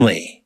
family.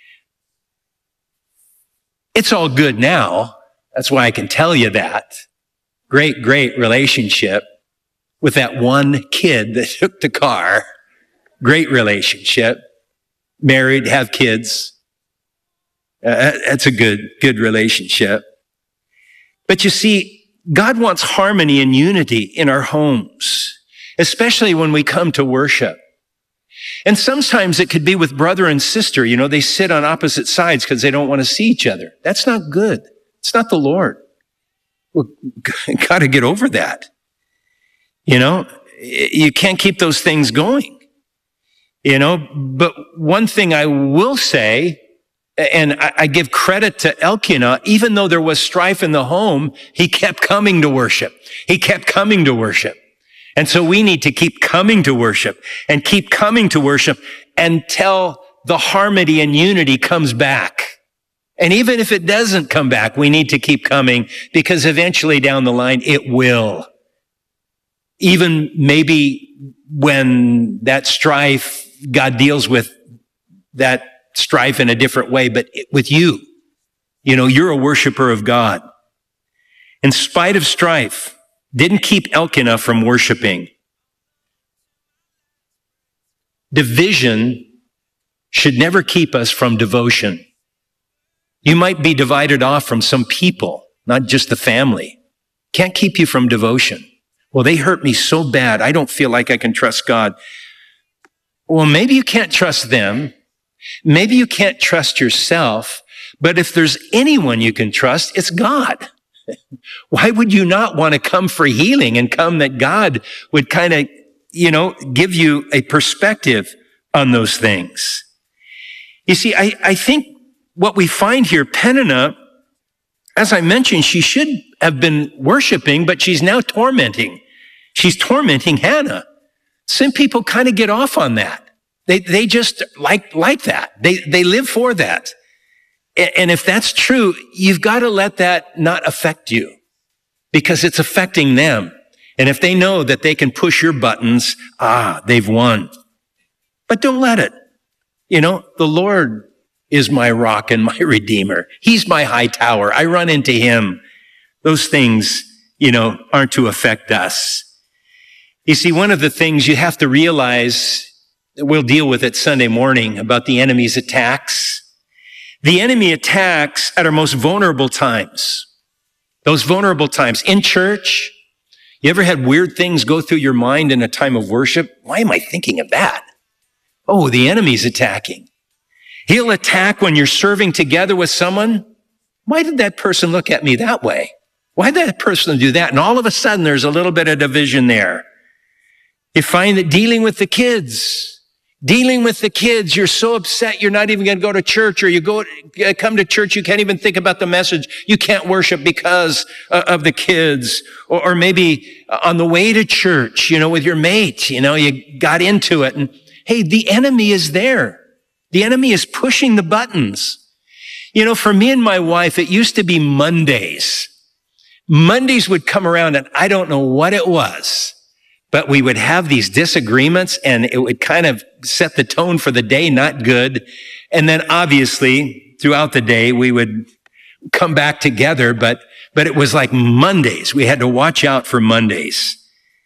It's all good now. That's why I can tell you that. Great relationship with that one kid that took the car. Great relationship. Married, have kids. That's a good relationship. But you see, God wants harmony and unity in our homes, especially when we come to worship. And sometimes it could be with brother and sister. You know, they sit on opposite sides because they don't want to see each other. That's not good. It's not the Lord. Well, got to get over that. You know, you can't keep those things going. You know, but one thing I will say, and I give credit to Elkanah, even though there was strife in the home, he kept coming to worship. He kept coming to worship. And so we need to keep coming to worship and keep coming to worship until the harmony and unity comes back. And even if it doesn't come back, we need to keep coming because eventually down the line, it will. Even maybe when that strife, God deals with that strife in a different way, but with you, you know, you're a worshiper of God. In spite of strife, didn't keep Elkanah from worshiping. Division should never keep us from devotion. You might be divided off from some people, not just the family. Can't keep you from devotion. Well, they hurt me so bad, I don't feel like I can trust God. Well, maybe you can't trust them. Maybe you can't trust yourself. But if there's anyone you can trust, it's God. Why would you not want to come for healing and come that God would kind of, you know, give you a perspective on those things? You see, I think what we find here, Peninnah, as I mentioned, she should have been worshiping, but she's now tormenting. She's tormenting Hannah. Some people kind of get off on that. They just like that. They live for that. And if that's true, you've got to let that not affect you because it's affecting them. And if they know that they can push your buttons, they've won. But don't let it. You know, the Lord is my rock and my redeemer. He's my high tower. I run into him. Those things, you know, aren't to affect us. You see, one of the things you have to realize, we'll deal with it Sunday morning about the enemy's attacks. The enemy attacks at our most vulnerable times. Those vulnerable times in church. You ever had weird things go through your mind in a time of worship? Why am I thinking of that? Oh, the enemy's attacking. He'll attack when you're serving together with someone. Why did that person look at me that way? Why did that person do that? And all of a sudden, there's a little bit of division there. You find that dealing with the kids, you're so upset you're not even going to go to church, or you come to church, you can't even think about the message. You can't worship because of the kids. Or maybe on the way to church, you know, with your mate, you know, you got into it. And hey, the enemy is there. The enemy is pushing the buttons. You know, for me and my wife, it used to be Mondays. Mondays would come around and I don't know what it was, but we would have these disagreements and it would kind of set the tone for the day, not good. And then obviously throughout the day, we would come back together, but it was like Mondays. We had to watch out for Mondays.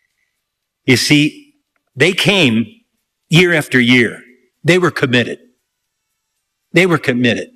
You see, they came year after year. They were committed. They were committed.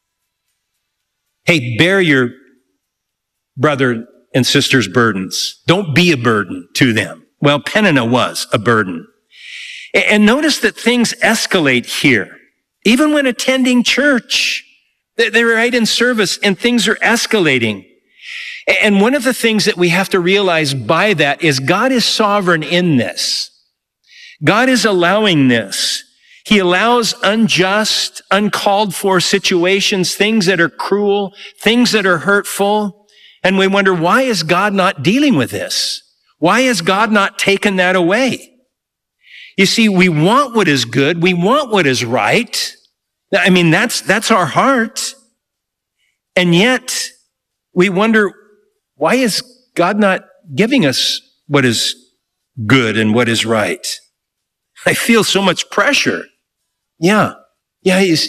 Hey, bear your brother and sister's burdens. Don't be a burden to them. Well, Peninnah was a burden. And notice that things escalate here. Even when attending church, they're right in service and things are escalating. And one of the things that we have to realize by that is God is sovereign in this. God is allowing this. He allows unjust, uncalled for situations, things that are cruel, things that are hurtful. And we wonder, why is God not dealing with this? Why has God not taken that away? You see, we want what is good. We want what is right. I mean, that's our heart. And yet we wonder, why is God not giving us what is good and what is right? I feel so much pressure. Yeah. Yeah,